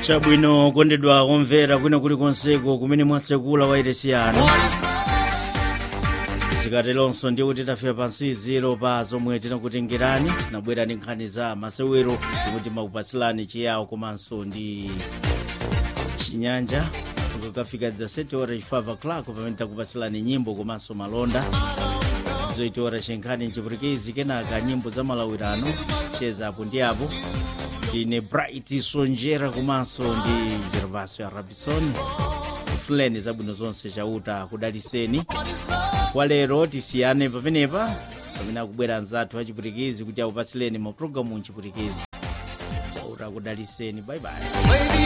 Chabwino kondedwa kumvera kwino kuli konseko kumene mwatsekula wairesi yanu. Zikatelonso ndiye kuti tafika pansi zero pa zomwe tinakutengerani. Tinabwera ndi nkhani za masewero kuti makupasilani chiyawo komanso ndi chinyanja. Kukafika za 7 ora 5 o'clock pamene takupasilani nyimbo komanso malonda. Zoito ora chenkhani nchipurikizi kenaka nyimbo za malawirano cheza apo ndi apo. Ndine Bright Sonjera komanso ndi Gervasio Rabison. Fuleni zabwino zonse chauta kudaliseni. Kwa lero tisiyane pamenepa pamene akubwera anzathu achipurikizi kuti akupasileni ma programu nchipurikizi. Chauta kudaliseni. Bye bye.